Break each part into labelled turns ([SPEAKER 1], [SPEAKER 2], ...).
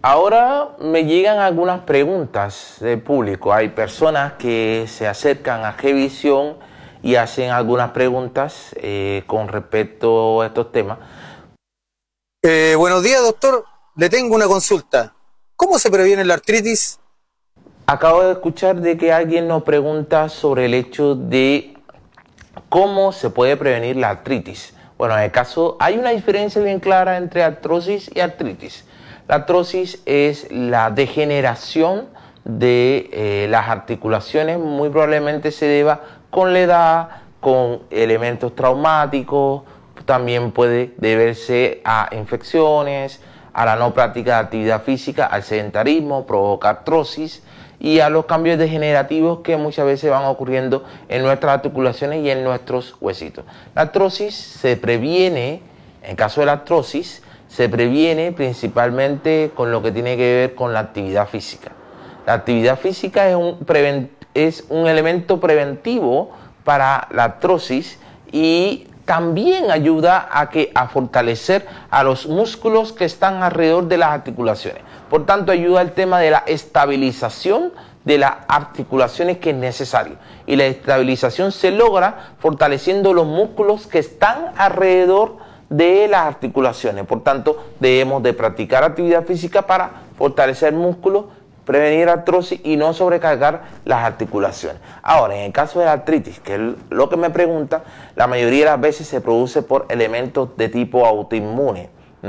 [SPEAKER 1] Ahora me llegan algunas preguntas del público. Hay personas que se acercan a Gevisión y hacen algunas preguntas con respecto a estos temas.
[SPEAKER 2] Buenos días, doctor. Le tengo una consulta. ¿Cómo se previene la artritis?
[SPEAKER 1] Acabo de escuchar de que alguien nos pregunta sobre el hecho de cómo se puede prevenir la artritis. Bueno, en el caso hay una diferencia bien clara entre artrosis y artritis. La artrosis es la degeneración de las articulaciones, muy probablemente se deba con la edad, con elementos traumáticos, también puede deberse a infecciones, a la no práctica de actividad física, al sedentarismo, provoca artrosis y a los cambios degenerativos que muchas veces van ocurriendo en nuestras articulaciones y en nuestros huesitos. La artrosis se previene, en caso de la artrosis, se previene principalmente con lo que tiene que ver con la actividad física. La actividad física es un elemento preventivo para la artrosis y también ayuda a fortalecer a los músculos que están alrededor de las articulaciones. Por tanto, ayuda al tema de la estabilización de las articulaciones, que es necesario. Y la estabilización se logra fortaleciendo los músculos que están alrededor de las articulaciones. Por tanto, debemos de practicar actividad física para fortalecer músculos, prevenir artrosis y no sobrecargar las articulaciones. Ahora, en el caso de la artritis, que es lo que me pregunta, la mayoría de las veces se produce por elementos de tipo autoinmune.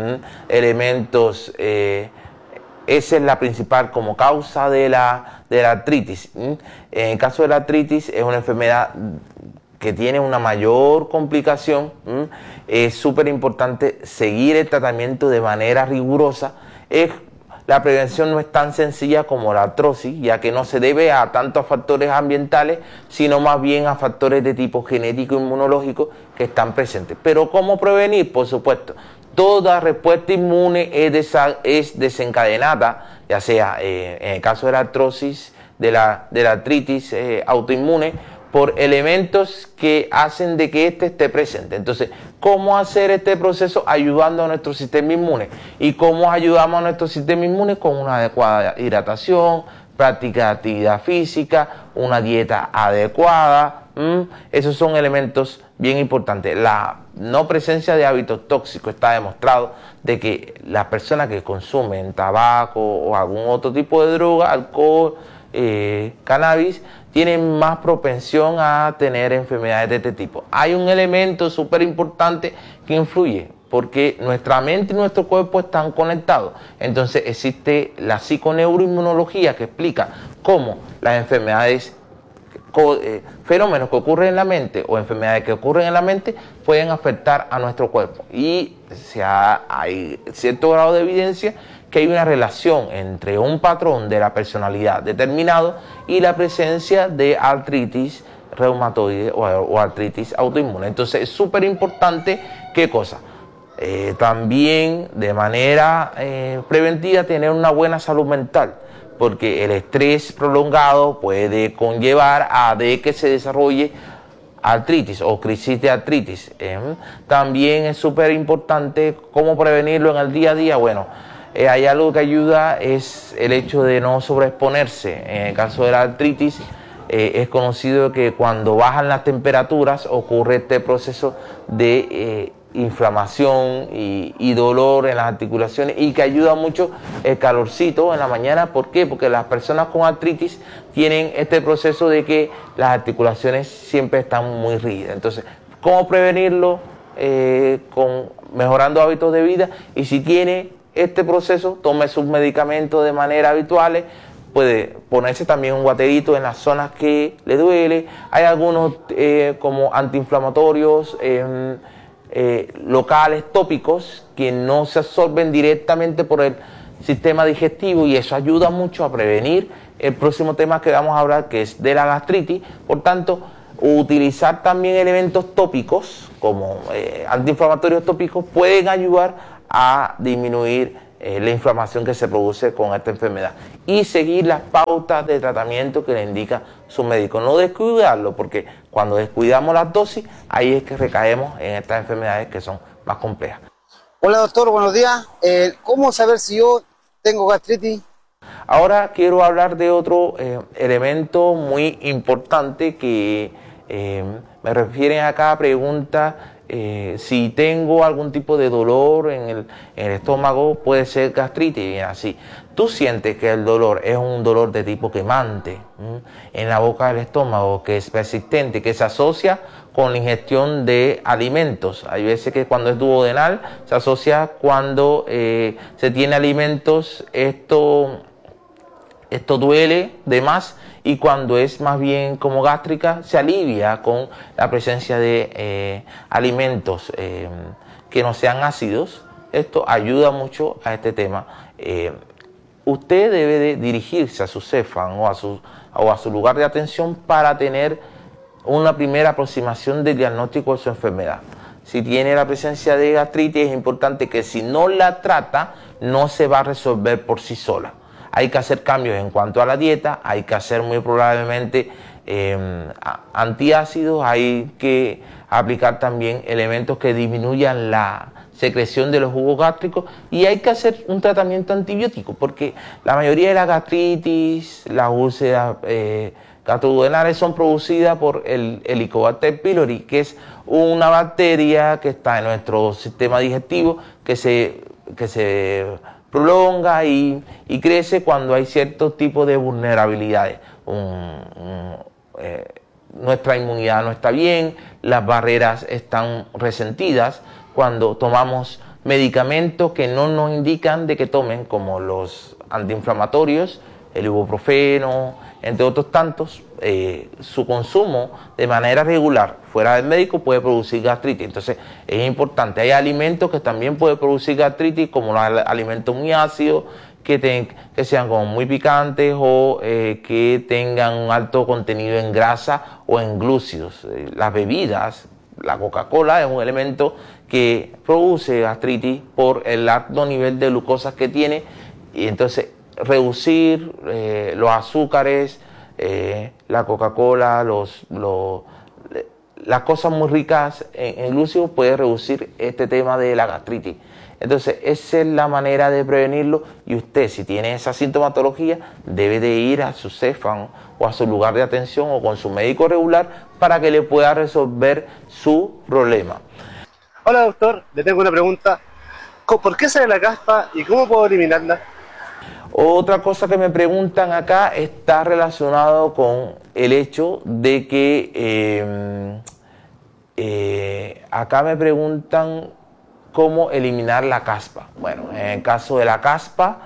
[SPEAKER 1] Esa es la principal como causa de la artritis. En el caso de la artritis es una enfermedad que tiene una mayor complicación. Es súper importante seguir el tratamiento de manera rigurosa. La prevención no es tan sencilla como la artrosis, ya que no se debe a tanto a factores ambientales, sino más bien a factores de tipo genético e inmunológico que están presentes. Pero ¿cómo prevenir? Por supuesto, toda respuesta inmune es desencadenada, ya sea en el caso de la artrosis, de la artritis autoinmune, por elementos que hacen de que éste esté presente. Entonces, ¿cómo hacer este proceso? Ayudando a nuestro sistema inmune. ¿Y cómo ayudamos a nuestro sistema inmune? Con una adecuada hidratación, práctica de actividad física, una dieta adecuada. Esos son elementos bien importantes. La no presencia de hábitos tóxicos. Está demostrado de que las personas que consumen tabaco o algún otro tipo de droga, alcohol, cannabis, tienen más propensión a tener enfermedades de este tipo. Hay un elemento súper importante que influye, porque nuestra mente y nuestro cuerpo están conectados. Entonces existe la psiconeuroinmunología, que explica cómo las enfermedades, fenómenos que ocurren en la mente o enfermedades que ocurren en la mente pueden afectar a nuestro cuerpo. Y hay cierto grado de evidencia que hay una relación entre un patrón de la personalidad determinado y la presencia de artritis reumatoide o artritis autoinmune. Entonces es súper importante, ¿qué cosa? También de manera preventiva tener una buena salud mental, porque el estrés prolongado puede conllevar a de que se desarrolle artritis o crisis de artritis. También es súper importante cómo prevenirlo en el día a día. Bueno, hay algo que ayuda, es el hecho de no sobreexponerse. En el caso de la artritis, es conocido que cuando bajan las temperaturas ocurre este proceso de inflamación y dolor en las articulaciones, y que ayuda mucho el calorcito en la mañana. ¿Por qué? Porque las personas con artritis tienen este proceso de que las articulaciones siempre están muy rígidas. Entonces, ¿cómo prevenirlo? Mejorando hábitos de vida, y si tiene este proceso, tome sus medicamentos de manera habitual. Puede ponerse también un guaterito en las zonas que le duele. Hay algunos como antiinflamatorios locales, tópicos, que no se absorben directamente por el sistema digestivo, y eso ayuda mucho a prevenir el próximo tema que vamos a hablar, que es de la gastritis. Por tanto, utilizar también elementos tópicos como antiinflamatorios tópicos pueden ayudar a disminuir la inflamación que se produce con esta enfermedad, y seguir las pautas de tratamiento que le indica su médico. No descuidarlo, porque cuando descuidamos las dosis, ahí es que recaemos en estas enfermedades que son más complejas.
[SPEAKER 2] Hola, doctor, buenos días. ¿Cómo saber si yo tengo gastritis.
[SPEAKER 1] Ahora quiero hablar de otro elemento muy importante que me refieren a cada pregunta. Si tengo algún tipo de dolor en el estómago, puede ser gastritis, bien así. Tú sientes que el dolor es un dolor de tipo quemante en la boca del estómago, que es persistente, que se asocia con la ingestión de alimentos. Hay veces que cuando es duodenal se asocia cuando se tiene alimentos, esto duele de más, y cuando es más bien como gástrica se alivia con la presencia de alimentos que no sean ácidos. Esto ayuda mucho a este tema. Usted debe de dirigirse a su Cefam o a su lugar de atención para tener una primera aproximación del diagnóstico de su enfermedad. Si tiene la presencia de gastritis, es importante que si no la trata, no se va a resolver por sí sola. Hay que hacer cambios en cuanto a la dieta, hay que hacer muy probablemente antiácidos, hay que aplicar también elementos que disminuyan la secreción de los jugos gástricos, y hay que hacer un tratamiento antibiótico, porque la mayoría de las gastritis, las úlceras gastroduodenales son producidas por el Helicobacter pylori, que es una bacteria que está en nuestro sistema digestivo, que se prolonga y crece cuando hay ciertos tipos de vulnerabilidades. Nuestra inmunidad no está bien, las barreras están resentidas cuando tomamos medicamentos que no nos indican de que tomen, como los antiinflamatorios, el ibuprofeno, entre otros tantos. Su consumo de manera regular fuera del médico puede producir gastritis. Entonces es importante. Hay alimentos que también pueden producir gastritis, como los alimentos muy ácidos, que sean como muy picantes, o que tengan un alto contenido en grasa o en glúcidos. Las bebidas, la Coca-Cola es un elemento que produce gastritis por el alto nivel de glucosa que tiene, y entonces reducir los azúcares, la Coca-Cola, las cosas muy ricas en glúcidos puede reducir este tema de la gastritis. Entonces esa es la manera de prevenirlo, y usted, si tiene esa sintomatología, debe de ir a su Cefam o a su lugar de atención o con su médico regular para que le pueda resolver su problema.
[SPEAKER 3] Hola doctor, le tengo una pregunta. ¿Por qué sale la caspa y cómo puedo eliminarla?
[SPEAKER 1] Otra cosa que me preguntan acá está relacionado con el hecho de que acá me preguntan cómo eliminar la caspa. Bueno, en el caso de la caspa,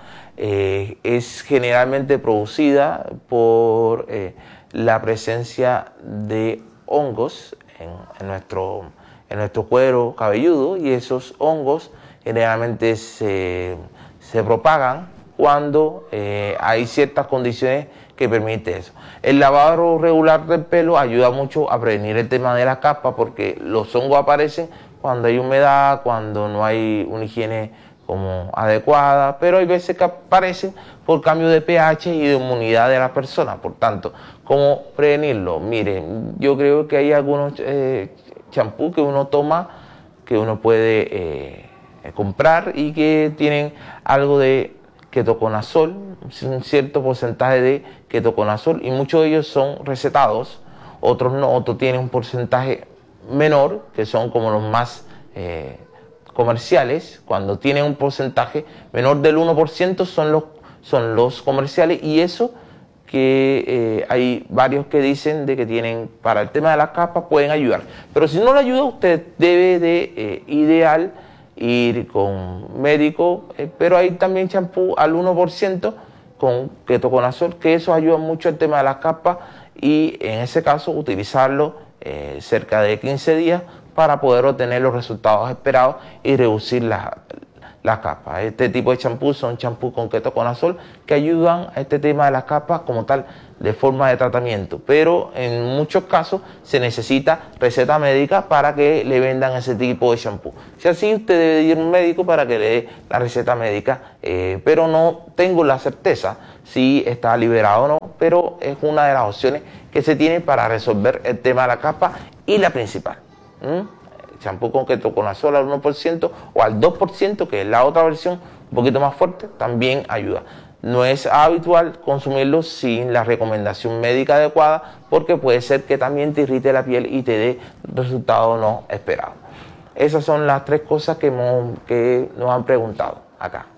[SPEAKER 1] es generalmente producida por la presencia de hongos en nuestro cuero cabelludo, y esos hongos generalmente se propagan cuando hay ciertas condiciones que permiten eso. El lavado regular del pelo ayuda mucho a prevenir el tema de la caspa, porque los hongos aparecen cuando hay humedad, cuando no hay una higiene como adecuada, pero hay veces que aparecen por cambio de pH y de inmunidad de la persona. Por tanto, ¿cómo prevenirlo? Miren, yo creo que hay algunos champús que uno toma, que uno puede comprar, y que tienen algo de ketoconazol, un cierto porcentaje de ketoconazol, y muchos de ellos son recetados, otros no, otros tienen un porcentaje menor, que son como los más comerciales. Cuando tienen un porcentaje menor del 1% son los comerciales, y eso que hay varios que dicen de que tienen para el tema de las capas, pueden ayudar. Pero si no le ayuda, usted debe de ideal ir con médico, pero hay también champú al 1% con ketoconazol, que eso ayuda mucho al tema de las capas, y en ese caso utilizarlo cerca de 15 días para poder obtener los resultados esperados y reducir las capas. Este tipo de champús son champús con ketoconazol que ayudan a este tema de las capas como tal, de forma de tratamiento, pero en muchos casos se necesita receta médica para que le vendan ese tipo de champú. Si así, usted debe ir a un médico para que le dé la receta médica, pero no tengo la certeza si está liberado o no, pero es una de las opciones que se tiene para resolver el tema de la capa, y la principal. Champú con ketoconazol al 1% o al 2%, que es la otra versión, un poquito más fuerte, también ayuda. No es habitual consumirlo sin la recomendación médica adecuada porque puede ser que también te irrite la piel y te dé resultados no esperados. Esas son las 3 cosas que nos han preguntado acá.